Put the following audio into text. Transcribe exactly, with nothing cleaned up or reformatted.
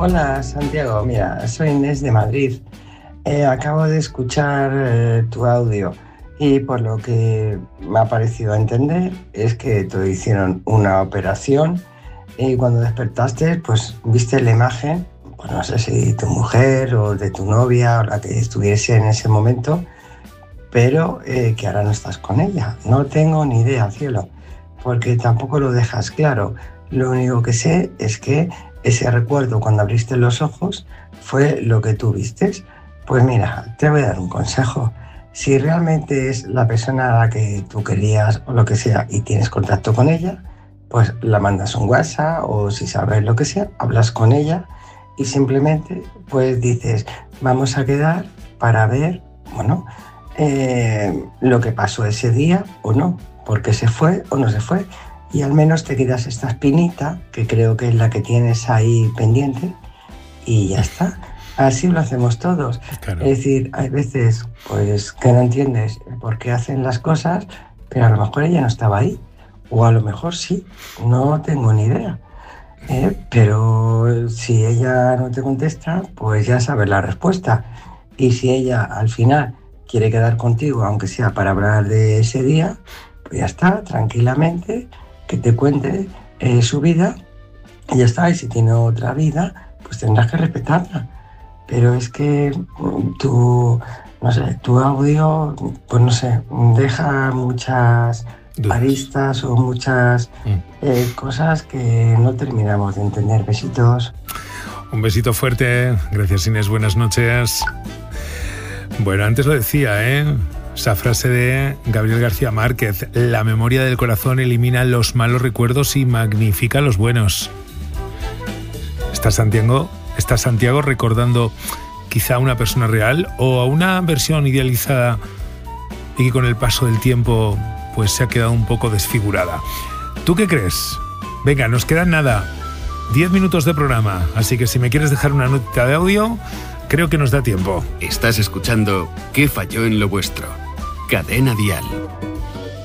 Hola Santiago, mira, soy Inés de Madrid. Eh, acabo de escuchar eh, tu audio y por lo que me ha parecido entender es que te hicieron una operación y cuando despertaste pues viste la imagen, pues no sé si de tu mujer o de tu novia o la que estuviese en ese momento, pero eh, que ahora no estás con ella. No tengo ni idea, cielo, porque tampoco lo dejas claro. Lo único que sé es que ese recuerdo cuando abriste los ojos fue lo que tú vistes. Pues mira, te voy a dar un consejo. Si realmente es la persona a la que tú querías o lo que sea y tienes contacto con ella, pues la mandas un WhatsApp o si sabes lo que sea, hablas con ella y simplemente pues dices, vamos a quedar para ver, bueno, eh, lo que pasó ese día o no, porque se fue o no se fue. Y al menos te quedas esta espinita, que creo que es la que tienes ahí pendiente, y ya está. Así lo hacemos todos. Claro. Es decir, hay veces pues que no entiendes por qué hacen las cosas, pero a lo mejor ella no estaba ahí. O a lo mejor sí, no tengo ni idea. Eh, pero si ella no te contesta, pues ya sabes la respuesta. Y si ella al final quiere quedar contigo, aunque sea para hablar de ese día, pues ya está, tranquilamente, que te cuente eh, su vida y ya está. Y si tiene otra vida, pues tendrás que respetarla. Pero es que tu, no sé, tu audio, pues no sé, deja muchas aristas o muchas eh, cosas que no terminamos de entender. Besitos. Un besito fuerte. Gracias, Inés. Buenas noches. Bueno, antes lo decía, ¿eh? Esa frase de Gabriel García Márquez: la memoria del corazón elimina los malos recuerdos y magnifica los buenos. ¿Está Santiago, está Santiago recordando quizá a una persona real o a una versión idealizada y que con el paso del tiempo pues se ha quedado un poco desfigurada? ¿Tú qué crees? Venga, nos quedan nada, diez minutos de programa, así que si me quieres dejar una nota de audio, creo que nos da tiempo. Estás escuchando ¿Qué falló en lo vuestro? Cadena Dial.